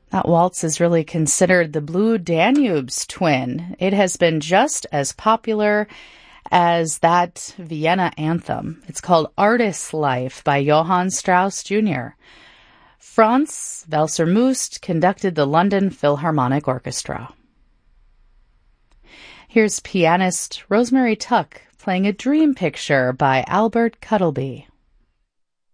That waltz is really considered the Blue Danube's twin. It has been just as popular as that Vienna anthem. It's called Artist's Life by Johann Strauss Jr. Franz Welser-Möst conducted the London Philharmonic Orchestra. Here's pianist Rosemary Tuck playing A Dream Picture by Albert Cuttleby.